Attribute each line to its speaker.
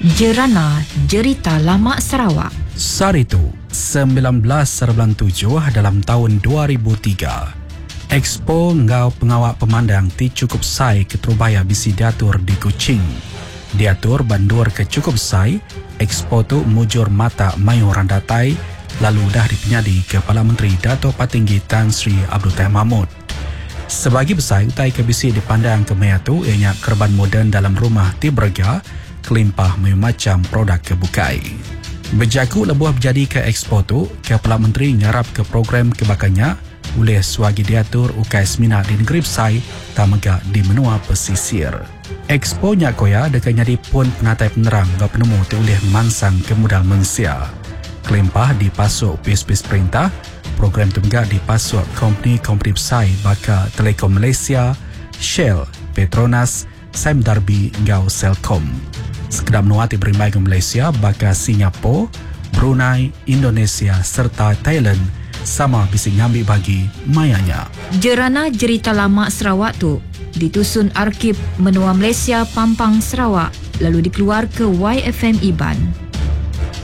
Speaker 1: Jerana Jerita Lama Sarawak.
Speaker 2: Saritu 1997 dalam tahun 2003. Expo Ngau Pengawak Pemandang ti cukup sai ke Terubaya bisi diatur di Kuching. Diatur bandur ke cukup sai, Expo tu mujur mata mayu randatai, lalu dah dipenyadi Kepala Menteri Dato' Patinggi Tan Sri Abdul Teh Mahmud. Sebagi besar utai ke bisi dipandang ke maya tu ianya kerban moden dalam rumah ti berga, kelimpah mayu macam produk kebukai. Berjaku lebuh berjadi ke Expo tu, Kepala Menteri nyarap ke program kebakannya oleh swagi diatur ukai semina di negeri Besai tamega di menua pesisir. Expo Nyakoya dekat nyadi pun penatai penerang gak penemu tu oleh mansang kemudal Malaysia. Kelimpah dipasuk pis-pis perintah, program tu juga dipasuk kompeni-kompeni Besai baka Telekom Malaysia, Shell, Petronas, Sime Darby ngau Selcom. Sekedar menua ti berimbai ke Malaysia baka Singapura, Brunei, Indonesia serta Thailand sama bisa ngambil bagi mayanya.
Speaker 1: Jerana Jerita Lama Sarawak tu ditusun Arkib Menua Malaysia Pampang Sarawak lalu dikeluar ke YFM Iban.